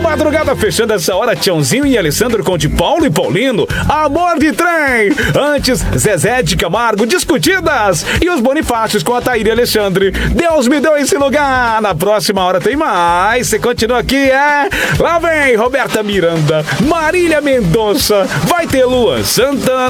Madrugada fechando essa hora, Tiãozinho e Alessandro com de Paulo e Paulino, Amor de Trem. Antes, Zezé de Camargo, Discutidas. E os Bonifácios com a Taíra e Alexandre. Deus me deu esse lugar. Na próxima hora tem mais. Você continua aqui, é? Lá vem Roberta Miranda, Marília Mendonça, vai ter Luan Santana.